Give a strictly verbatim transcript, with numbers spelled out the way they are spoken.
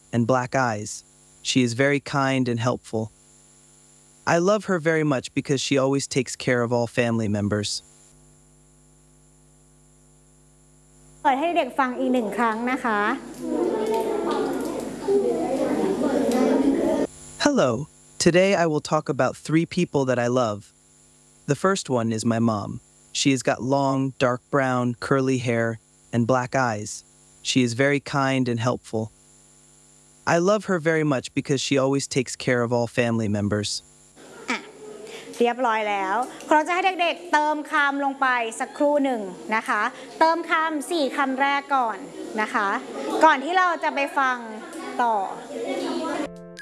and black eyes. She is very kind and helpful. I love her very much because she always takes care of all family members. เปิดให้เด็กฟังอีกหนึ่งครั้งนะคะ Hello. Today I will talk about three people that I love. The first one is my mom. She has got long, dark brown, curly hair and black eyes. She is very kind and helpful. I love her very much because she always takes care of all family members. เรียบร้อยแล้วเราจะให้เด็กๆเติมคำลงไปสักครู่หนึ่งนะคะเติมคำสี่คำแรกก่อนนะคะก่อนที่เราจะไปฟังต่อ